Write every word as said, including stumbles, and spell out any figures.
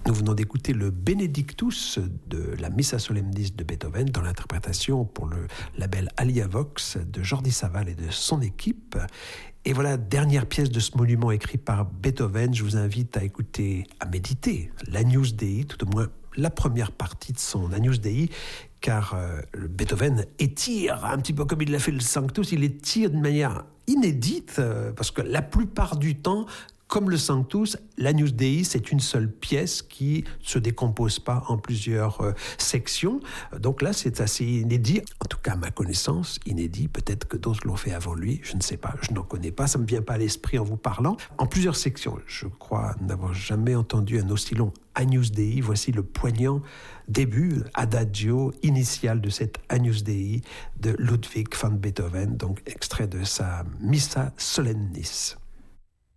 Nous venons d'écouter le Benedictus de la Missa Solemnis de Beethoven dans l'interprétation pour le label Alia Vox de Jordi Savall et de son équipe. Et voilà, dernière pièce de ce monument écrit par Beethoven. Je vous invite à écouter, à méditer l'Agnus Dei, tout au moins la première partie de son Agnus Dei, car euh, Beethoven étire, un petit peu comme il l'a fait le Sanctus, il étire d'une manière inédite, euh, parce que la plupart du temps, comme le Sanctus, l'Agnus Dei, c'est une seule pièce qui ne se décompose pas en plusieurs euh, sections. Donc là, c'est assez inédit. En tout cas, à ma connaissance, inédit. Peut-être que d'autres l'ont fait avant lui. Je ne sais pas, je n'en connais pas. Ça ne me vient pas à l'esprit en vous parlant. En plusieurs sections. Je crois n'avoir jamais entendu un aussi long Agnus Dei. Voici le poignant début, adagio initial de cet Agnus Dei de Ludwig van Beethoven, donc extrait de sa Missa Solemnis.